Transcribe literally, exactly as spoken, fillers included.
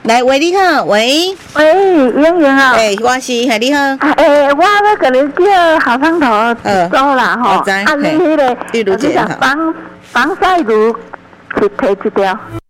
来，喂，你好，喂， 喂，莹莹啊， 诶、欸，我是，嘿，你好， 诶、欸，我要甲你叫好汤头一组啦，吼、 呃， 啊，你迄、那个， 你如何？ 防防晒乳去提一条。